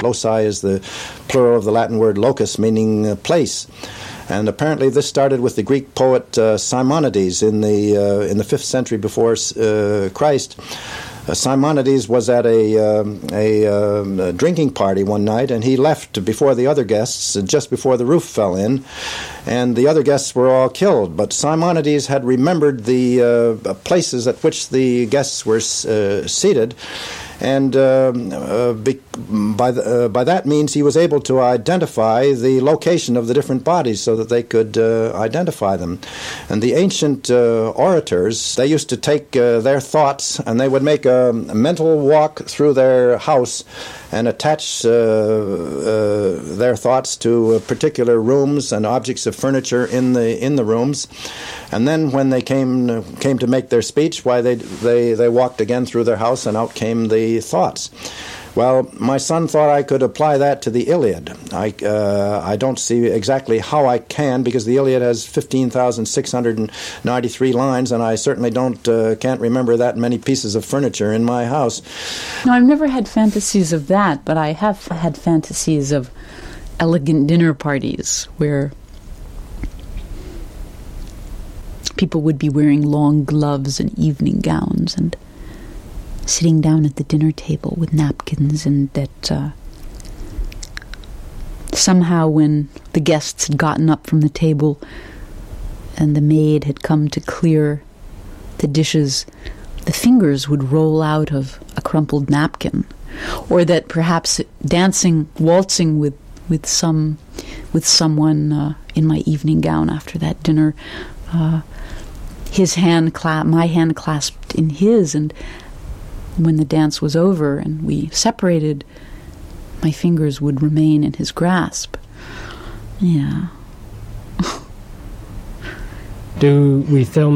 Loci is the plural of the Latin word locus, meaning place. And apparently this started with the Greek poet Simonides in the 5th century before Christ. Simonides was at a drinking party one night, and he left before the other guests, just before the roof fell in, and the other guests were all killed. But Simonides had remembered the places at which the guests were seated, and by that means he was able to identify the location of the different bodies so that they could identify them. And the ancient orators, they used to take their thoughts and they would make a mental walk through their house and attach their thoughts to particular rooms and objects of furniture in the rooms. And then when they came to make their speech, why they walked again through their house, and out came the thoughts. Well, my son thought I could apply that to the Iliad. I don't see exactly how I can, because the Iliad has 15,693 lines, and I certainly can't remember that many pieces of furniture in my house. No, I've never had fantasies of that, but I have had fantasies of elegant dinner parties where people would be wearing long gloves and evening gowns and sitting down at the dinner table with napkins, and that somehow when the guests had gotten up from the table and the maid had come to clear the dishes, the fingers would roll out of a crumpled napkin, or that perhaps waltzing with someone in my evening gown after that dinner, my hand clasped in his, and when the dance was over and we separated, my fingers would remain in his grasp. Yeah. Do we film